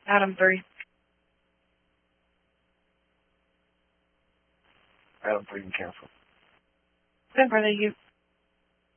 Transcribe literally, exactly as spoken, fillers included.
Adam three. Adam three and cancel. Good, brother. You